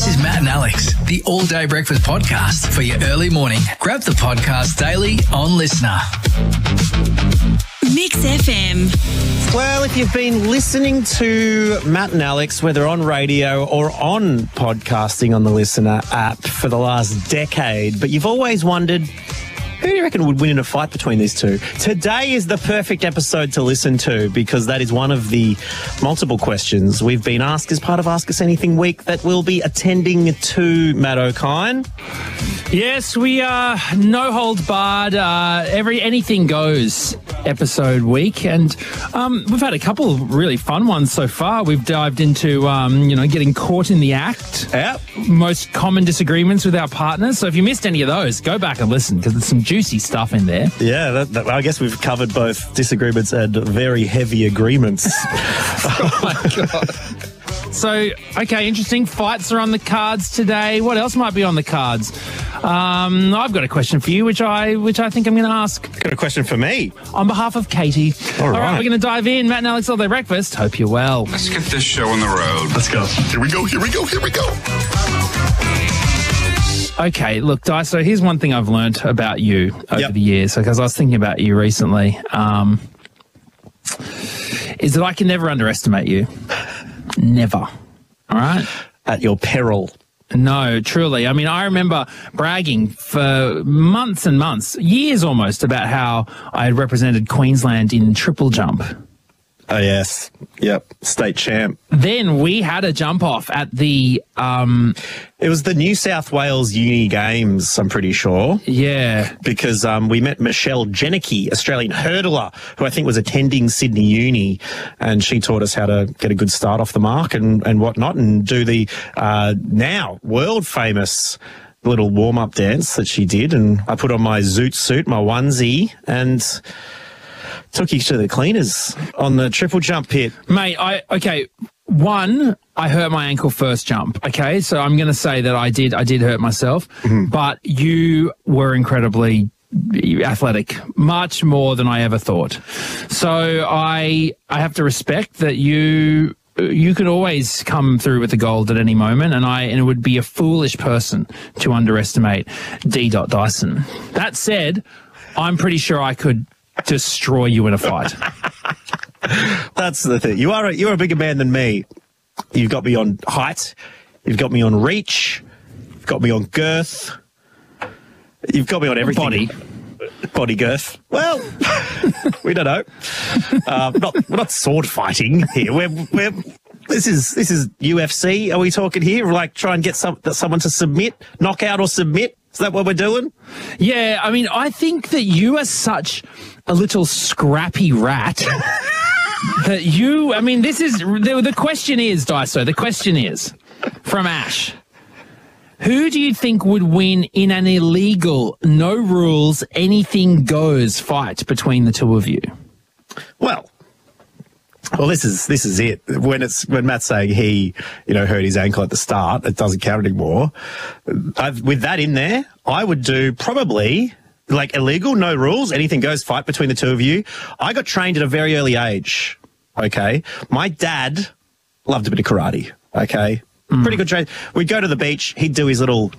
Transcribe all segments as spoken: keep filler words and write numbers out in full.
This is Matt and Alex, the All Day Breakfast Podcast for your early morning. Grab the podcast daily on Listener. Mix F M. Well, if you've been listening to Matt and Alex, whether on radio or on podcasting on the Listener app for the last decade, but you've always wondered, who do you reckon would win in a fight between these two? Today is the perfect episode to listen to because that is one of the multiple questions we've been asked as part of Ask Us Anything Week that we'll be attending to, Matt O'Kine. Yes, we are no holds barred, uh, every anything goes episode week, and um, we've had a couple of really fun ones so far. We've dived into, um, you know, getting caught in the act. Yep. Most common disagreements with our partners. So if you missed any of those, go back and listen because there's some juicy stuff in there. Yeah, that, that, I guess we've covered both disagreements and very heavy agreements. Oh my God. So, okay, interesting. Fights are on the cards today. What else might be on the cards? Um, I've got a question for you, which I which I think I'm going to ask. Got a question for me. On behalf of Katie. All right. All right, we're going to dive in. Matt and Alex All Day Breakfast. Hope you're well. Let's get this show on the road. Let's go. Here we go, here we go, here we go. Okay, look, Di, so here's one thing I've learned about you over Yep. the years, because I was thinking about you recently, um, is that I can never underestimate you. Never. All right? At your peril. No, truly. I mean, I remember bragging for months and months, years almost, about how I had represented Queensland in triple jump. Oh, yes. Yep. State champ. Then we had a jump off at the, um, It was the New South Wales Uni Games, I'm pretty sure. yeah, Because um, we met Michelle Jenicky, Australian hurdler, who I think was attending Sydney Uni, and she taught us how to get a good start off the mark and, and whatnot, and do the uh, now world-famous little warm-up dance that she did. And I put on my zoot suit, my onesie, and took you to the cleaners on the triple jump pit. mate, I, okay, one, I hurt my ankle first jump, okay? So I'm going to say that I did, I did hurt myself, Mm-hmm. but you were incredibly athletic, much more than I ever thought. So I, I have to respect that you, you could always come through with the gold at any moment, and I, and it would be a foolish person to underestimate D. Dyson. That said, I'm pretty sure I could destroy you in a fight. That's the thing. You are a, you're a bigger man than me. You've got me on height. You've got me on reach. You've got me on girth. You've got me on everything. Body. Body girth. Well, we don't know. Uh, not, we're not sword fighting here. We're, we're, this is this is U F C. Are we talking here? Like try and get some, someone to submit, knock out or submit? Is that what we're doing? Yeah, I mean, I think that you are such a little scrappy rat that you, I mean, this is, the, the question is, Daiso, the question is, from Ash, who do you think would win in an illegal, no rules, anything goes fight between the two of you? Well, well, this is this is it. When it's when Matt's saying he, you know, hurt his ankle at the start, it doesn't count anymore. I've, with that in there, I would do probably like illegal, no rules, anything goes fight between the two of you. I got trained at a very early age. Okay, my dad loved a bit of karate. Okay, mm. Pretty good train. We'd go to the beach. He'd do his little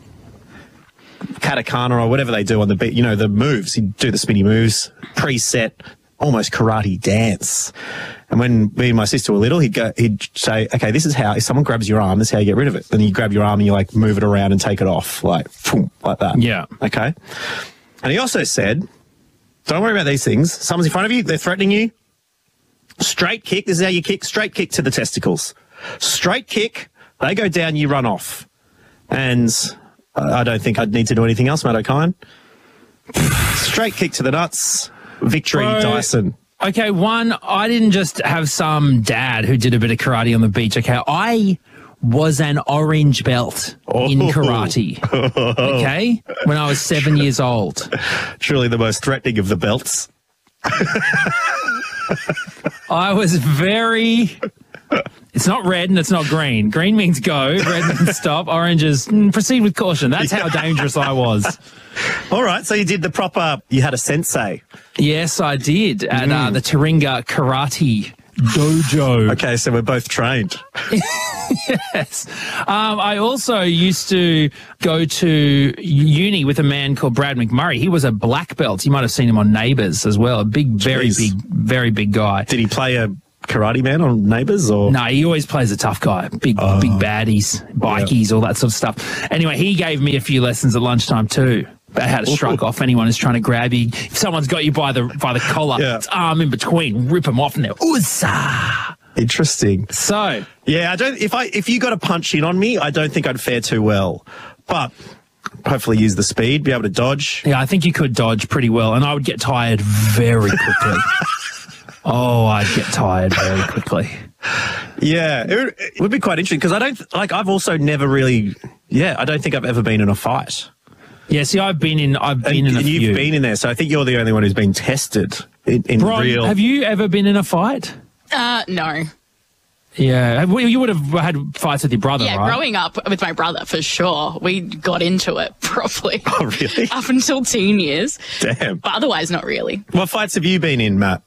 katakana or whatever they do on the beach. You know, the moves. He'd do the spinny moves, preset, almost karate dance. And when me and my sister were little, he'd go, he'd say, okay, this is how, if someone grabs your arm, this is how you get rid of it. Then you grab your arm and you like move it around and take it off, like, boom, like that. Yeah. Okay. And he also said, don't worry about these things. Someone's in front of you, they're threatening you. Straight kick, this is how you kick, straight kick to the testicles. Straight kick, they go down, you run off. And I don't think I'd need to do anything else, Matt O'Kine. Straight kick to the nuts, victory, Bro. Dyson. Okay, one, I didn't just have some dad who did a bit of karate on the beach. Okay, I was an orange belt in karate. Okay, when I was seven years old. Truly the most threatening of the belts. I was very... It's not red and it's not green. Green means go, red means stop, orange is mm, proceed with caution. That's how dangerous I was. All right, so you did the proper, you had a sensei. Yes, I did at Mm. uh, the Taringa Karate dojo. Okay, so we're both trained. Yes. Um, I also used to go to uni with a man called Brad McMurray. He was a black belt. You might have seen him on Neighbours as well. A big, very Jeez. big, very big guy. Did he play a karate man on Neighbours? Or No, he always plays a tough guy. Big, Oh. big baddies, bikies, all that sort of stuff. Anyway, he gave me a few lessons at lunchtime too. About how to shrug off anyone who's trying to grab you. If someone's got you by the by the collar, Yeah. it's arm in between, rip them off, and they're ooza. Interesting. So, Yeah, I don't. If I if you got to punch in on me, I don't think I'd fare too well. But hopefully, use the speed, be able to dodge. yeah, I think you could dodge pretty well, and I would get tired very quickly. Oh, I'd get tired very quickly. Yeah, it would, it would be quite interesting because I don't like. I've also never really. Yeah, I don't think I've ever been in a fight. Yeah, see, I've been in. I've been and, in a and you've few. been in there, so I think you're the only one who's been tested in, in Bron, real. have you ever been in a fight? Uh, no. Yeah, Have- well, you would have had fights with your brother, Yeah, right? growing up with my brother, for sure. We got into it properly. Oh, really? Up until teen years. Damn. But otherwise, not really. What fights have you been in, Matt?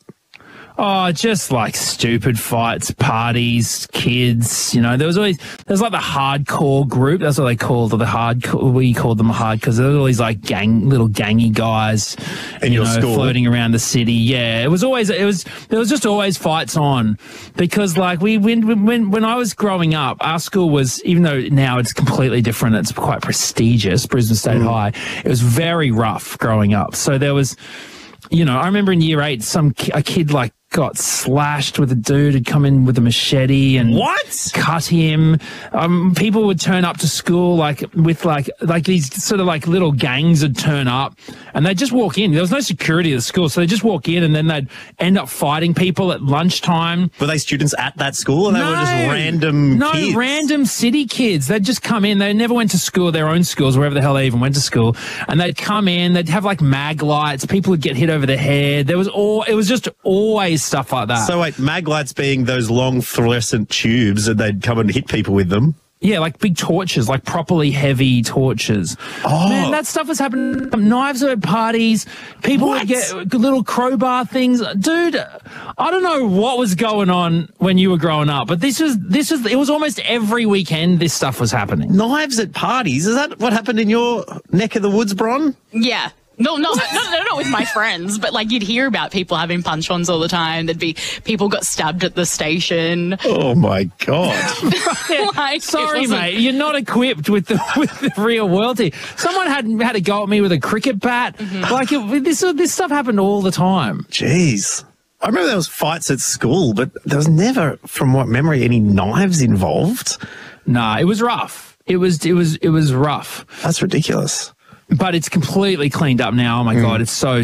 Oh, just like stupid fights, parties, kids. You know, there was always there's like the hardcore group. That's what they called it, the hardcore. We called them hard because there were all these like gang, little gangy guys, In you your know, school? floating around the city. Yeah, it was always it was there was just always fights on because like we when when when I was growing up, our school was, even though now it's completely different, it's quite prestigious, Brisbane State Mm. High. It was very rough growing up. So there was. You know, I remember in year eight, some ki- a kid like got slashed with a dude who'd come in with a machete and What? cut him. Um, people would turn up to school like with like like these sort of like little gangs would turn up and they'd just walk in. There was no security at the school, so they'd just walk in and then they'd end up fighting people at lunchtime. Were they students at that school, and they were just random no, kids? random city kids. They'd just come in. They never went to school, their own schools, wherever the hell they even went to school. And they'd come in. They'd have like mag lights. People would get hit over the head. There was all. It was just always stuff like that. So wait, mag lights being those long fluorescent tubes, and they'd come and hit people with them. Yeah, like big torches, like properly heavy torches. Oh. Man, that stuff was happening. Knives at parties. People What? would get little crowbar things. Dude, I don't know what was going on when you were growing up, but this was, this was, it was almost every weekend this stuff was happening. Knives at parties? Is that what happened in your neck of the woods, Bron? Yeah. No, no, no, no, not with my friends, but like you'd hear about people having punch-ons all the time. There'd be people got stabbed at the station. Oh my god! Like, it Sorry, wasn't- mate, you're not equipped with the with the real world here. Someone had had a go at me with a cricket bat. Like it, this this stuff happened all the time. Jeez. I remember there was fights at school, but there was never, from what memory, any knives involved. Nah, it was rough. It was it was it was rough. That's ridiculous. But it's completely cleaned up now. Oh my God, it's so,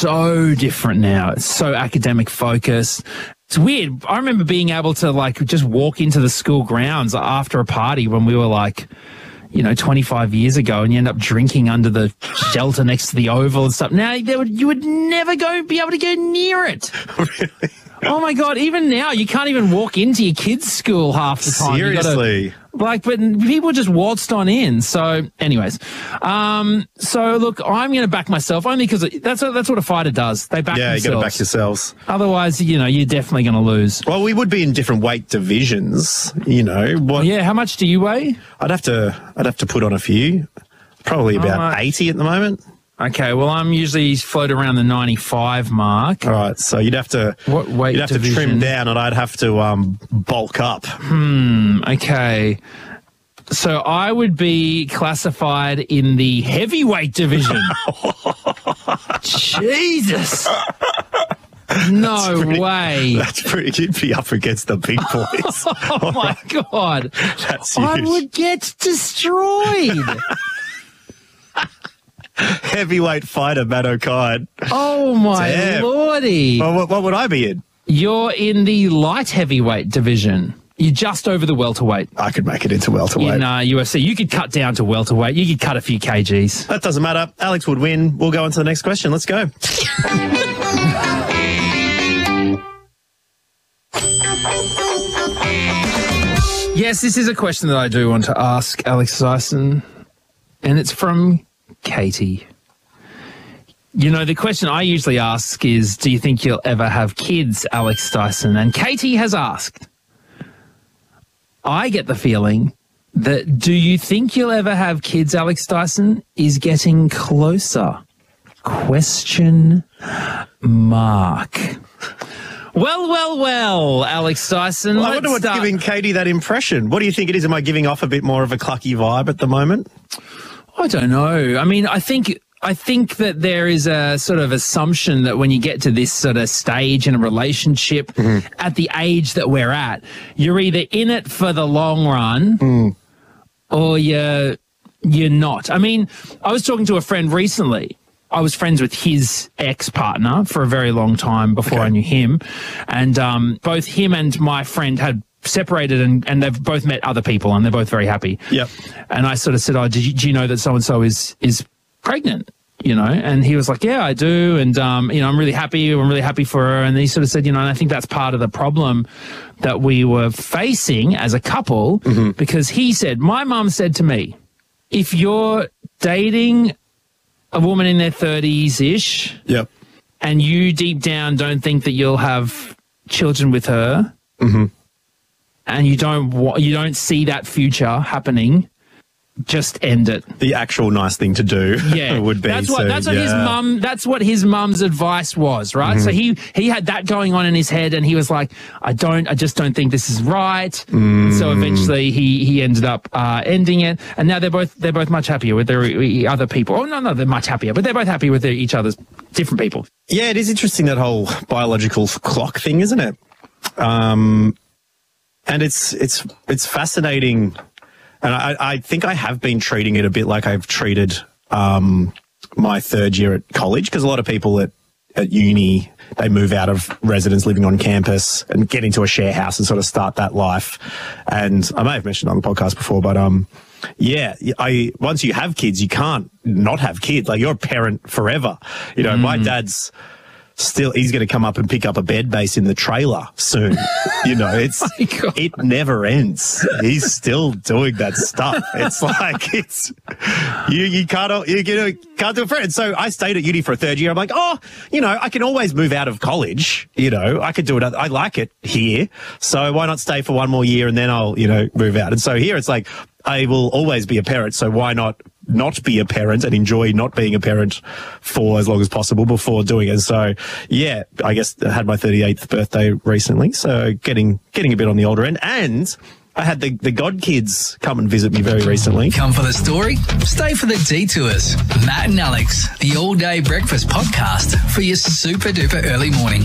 so different now. It's so academic focused. It's weird. I remember being able to like just walk into the school grounds after a party when we were like, you know, twenty-five years ago, and you end up drinking under the shelter next to the Oval and stuff. Now they would, you would never go be able to go near it. Really? Oh my God, even now you can't even walk into your kids' school half the time. You gotta- Seriously? like, but people just waltzed on in. So, anyways, um, so look, I'm going to back myself only because that's a, that's what a fighter does. They back Yeah, you got to themselves. back yourselves. Otherwise, you know, you're definitely going to lose. Well, we would be in different weight divisions. You know what? Yeah, how much do you weigh? I'd have to. I'd have to put on a few. Probably about much? eighty at the moment. Okay, well, I'm usually float around the ninety-five mark. All right, so you'd have to. What weight You'd have to division? trim down, and I'd have to um, bulk up. Okay. So I would be classified in the heavyweight division. Jesus. No pretty- way. That's pretty. You'd be up against the big boys. Oh my God. That's I huge. would get destroyed. Heavyweight fighter, Matt O'Kine. Oh my Damn. lordy. Well, what, what would I be in? You're in the light heavyweight division. You're just over the welterweight I could make it into welterweight. in uh, U F C. You could cut down to welterweight. You could cut a few kgs. That doesn't matter. Alex would win. We'll go on to the next question. Let's go. Yes, this is a question that I do want to ask Alex Dyson, and it's from Katie. You know, the question I usually ask is, do you think you'll ever have kids, Alex Dyson? And Katie has asked. I get the feeling that do you think you'll ever have kids, Alex Dyson, is getting closer. Question mark. Well, well, well, Alex Dyson. Well, I wonder what's start. giving Katie that impression. What do you think it is? Am I giving off a bit more of a clucky vibe at the moment? I don't know. I mean, I think I think that there is a sort of assumption that when you get to this sort of stage in a relationship, mm-hmm. at the age that we're at, you're either in it for the long run mm. or you're, you're not. I mean, I was talking to a friend recently. I was friends with his ex-partner for a very long time before okay. I knew him. And um, both him and my friend had separated and, and they've both met other people and they're both very happy. Yep. And I sort of said, oh, did you, do you know that so-and-so is is pregnant? You know, and he was like, yeah, I do. And, um, you know, I'm really happy. I'm really happy for her. And he sort of said, you know, and I think that's part of the problem that we were facing as a couple mm-hmm. because he said, my mum said to me, if you're dating a woman in their thirties-ish yep. and you deep down don't think that you'll have children with her mm-hmm. and you don't you don't see that future happening, just end it. The actual nice thing to do yeah. would be. That's what so, that's what yeah. his mum that's what his mum's advice was, right? Mm-hmm. So he he had that going on in his head and he was like, I don't I just don't think this is right. Mm. So eventually he he ended up uh, ending it, and now they're both they're both much happier with their other people. Oh no, no, they're much happier, but they're both happy with their, each other's different people. Yeah, it is interesting, that whole biological clock thing, isn't it? Um and it's it's it's fascinating. And I, I think I have been treating it a bit like I've treated um, my third year at college, because a lot of people at, at uni, they move out of residence living on campus and get into a share house and sort of start that life. And I may have mentioned on the podcast before, but um, yeah, I once you have kids, you can't not have kids. Like, you're a parent forever. You know, mm. my dad's still, he's going to come up and pick up a bed base in the trailer soon. You know, it's, oh it never ends. He's still doing that stuff. It's like, it's, you, you can't, you, you know, can't do it for it. So I stayed at uni for a third year. I'm like, oh, you know, I can always move out of college. You know, I could do it. I like it here. So why not stay for one more year and then I'll, you know, move out. And so here it's like, I will always be a parent. So why not not be a parent and enjoy not being a parent for as long as possible before doing it? So yeah, I guess I had my thirty-eighth birthday recently. So getting, getting a bit on the older end. And I had the, the God kids come and visit me very recently. Come for the story, stay for the detours. Matt and Alex, the All Day Breakfast podcast for your super duper early morning.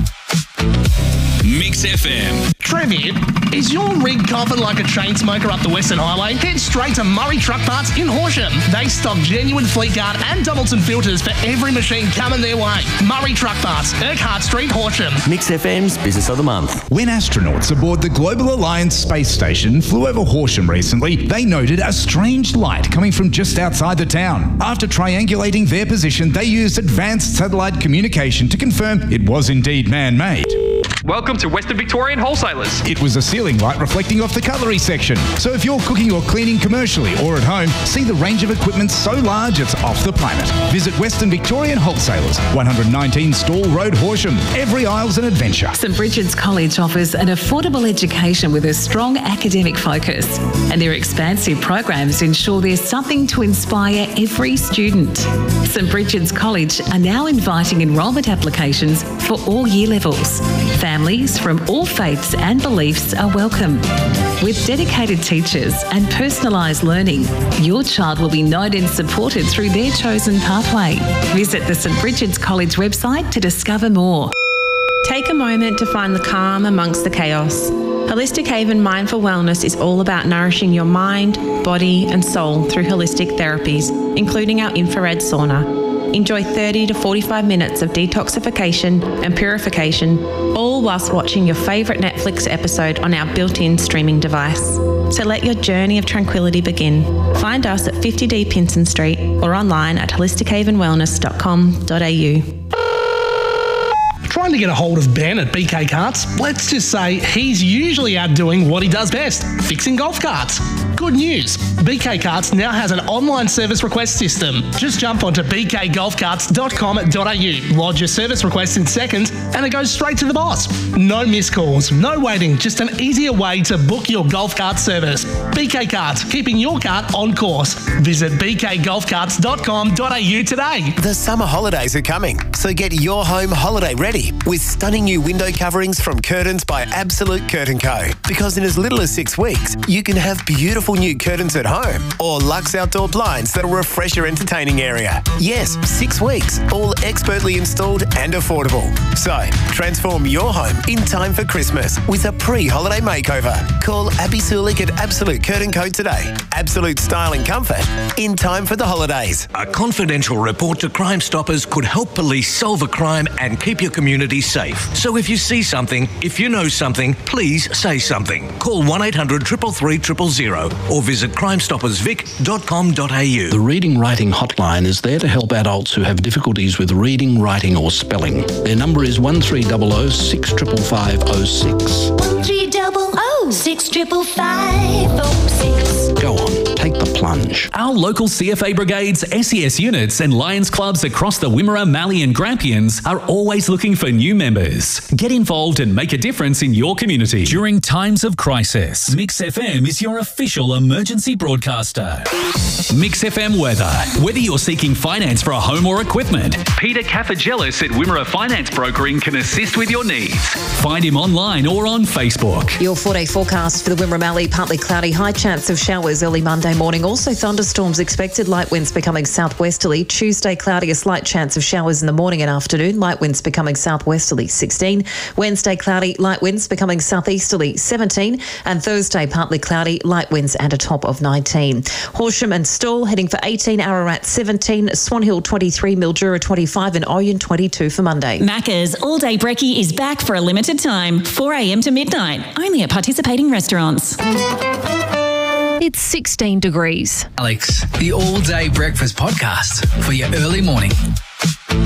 Mix F M. Trivia, is your rig coughing like a chain smoker up the Western Highway? Head straight to Murray Truck Parts in Horsham. They stock genuine Fleetguard and Doubleton filters for every machine coming their way. Murray Truck Parts, Urquhart Street, Horsham. Mix F M's Business of the Month. When astronauts aboard the Global Alliance space station flew over Horsham recently, they noted a strange light coming from just outside the town. After triangulating their position, they used advanced satellite communication to confirm it was indeed man-made. Welcome to Western Victorian Wholesalers. It was a ceiling light reflecting off the cutlery section. So if you're cooking or cleaning commercially or at home, see the range of equipment so large it's off the planet. Visit Western Victorian Wholesalers, one nineteen Stall Road, Horsham. Every aisle's an adventure. St Bridget's College offers an affordable education with a strong academic focus, and their expansive programs ensure there's something to inspire every student. St Bridget's College are now inviting enrolment applications for all year levels. Families from all faiths and beliefs are welcome. With dedicated teachers and personalised learning, your child will be known and supported through their chosen pathway. Visit the St Bridget's College website to discover more. Take a moment to find the calm amongst the chaos. Holistic Haven Mindful Wellness is all about nourishing your mind, body and soul through holistic therapies, including our infrared sauna. Enjoy thirty to forty-five minutes of detoxification and purification, all whilst watching your favourite Netflix episode on our built-in streaming device. So let your journey of tranquility begin. Find us at fifty D Pinson Street or online at holistic haven wellness dot com dot a u. Trying to get a hold of Ben at B K Karts? Let's just say he's usually out doing what he does best, fixing golf carts. Good good news. B K Karts now has an online service request system. Just jump onto b k golf karts dot com dot a u, lodge your service request in seconds, and it goes straight to the boss. No missed calls, no waiting, just an easier way to book your golf cart service. B K Karts, keeping your cart on course. Visit b k golf karts dot com dot a u today. The summer holidays are coming, so get your home holiday ready with stunning new window coverings from Curtains by Absolute Curtain Co. Because in as little as six weeks, you can have beautiful new curtains at home or luxe outdoor blinds that'll refresh your entertaining area. Yes, six weeks, all expertly installed and affordable. So, transform your home in time for Christmas with a pre-holiday makeover. Call Abby Sulik at Absolute Curtain Co today. Absolute style and comfort in time for the holidays. A confidential report to Crime Stoppers could help police solve a crime and keep your community safe. So if you see something, if you know something, please say something. Call one eight hundred three three three zero zero or visit crime stoppers vic dot com dot a u. The Reading Writing Hotline is there to help adults who have difficulties with reading, writing or spelling. Their number is one three zero zero six five five zero six. one three zero zero six five five zero six. Go on, take the plunge. Our local C F A brigades, S E S units and Lions clubs across the Wimmera, Mallee and Grampians are always looking for new members. Get involved and make a difference in your community. During times of crisis, Mix F M is your official emergency broadcaster. Mix F M weather. Whether you're seeking finance for a home or equipment, Peter Caffagelis at Wimmera Finance Brokering can assist with your needs. Find him online or on Facebook. Your four-day forecast for the Wimmera Mallee, partly cloudy, high chance of showers early Monday morning. Also thunderstorms expected, light winds becoming southwesterly. Tuesday cloudy, a slight chance of showers in the morning and afternoon. Light winds becoming southwesterly, sixteen. Wednesday cloudy, light winds becoming southeasterly, seventeen. And Thursday partly cloudy, light winds and a top of nineteen. Horsham and Stawell heading for eighteen, Ararat seventeen, Swan Hill twenty-three, Mildura twenty-five and Oyen twenty-two for Monday. Macca's All Day Brekkie is back for a limited time, four a m to midnight, only at participating restaurants. It's sixteen degrees. Alex, the all-day breakfast podcast for your early morning.